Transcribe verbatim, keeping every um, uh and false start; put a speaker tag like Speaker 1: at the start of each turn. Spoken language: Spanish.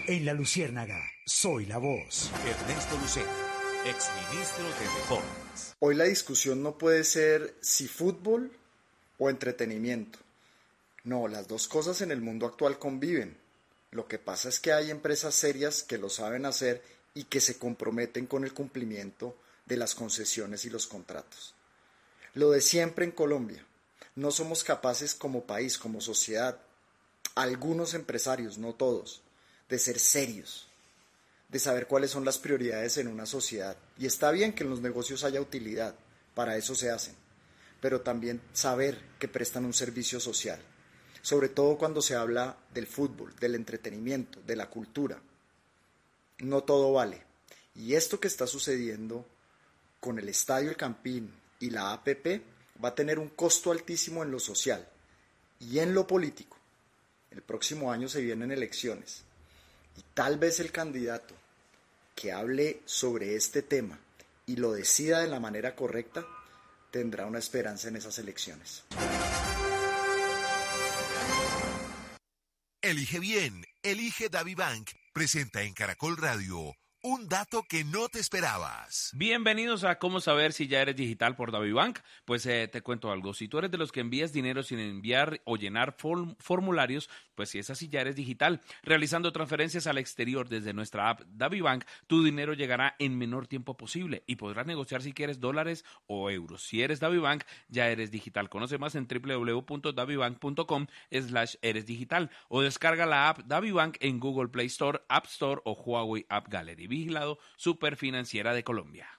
Speaker 1: En La Luciérnaga, soy la voz.
Speaker 2: Ernesto Lucena, exministro de Deportes.
Speaker 3: Hoy la discusión no puede ser si fútbol o entretenimiento. No, las dos cosas en el mundo actual conviven. Lo que pasa es que hay empresas serias que lo saben hacer y que se comprometen con el cumplimiento de las concesiones y los contratos. Lo de siempre en Colombia. No somos capaces como país, como sociedad, algunos empresarios, no todos, de ser serios, de saber cuáles son las prioridades en una sociedad. Y está bien que en los negocios haya utilidad, para eso se hacen, pero también saber que prestan un servicio social, sobre todo cuando se habla del fútbol, del entretenimiento, de la cultura. No todo vale. Y esto que está sucediendo con el Estadio El Campín y la A P P va a tener un costo altísimo en lo social y en lo político. El próximo año se vienen elecciones y tal vez el candidato que hable sobre este tema y lo decida de la manera correcta tendrá una esperanza en esas elecciones.
Speaker 2: Elige bien, elige DaviBank. Presenta en Caracol Radio un dato que no te esperabas.
Speaker 4: Bienvenidos a Cómo saber si ya eres digital por DaviBank. Pues eh, te cuento algo. Si tú eres de los que envías dinero sin enviar o llenar form- formularios, pues si es así ya eres digital. Realizando transferencias al exterior desde nuestra app DaviBank, tu dinero llegará en menor tiempo posible y podrás negociar si quieres dólares o euros. Si eres DaviBank, ya eres digital. Conoce más en doble u doble u doble u punto davibank punto com slash eres digital o descarga la app DaviBank en Google Play Store, App Store o Huawei App Gallery. Vigilado Superfinanciera de Colombia.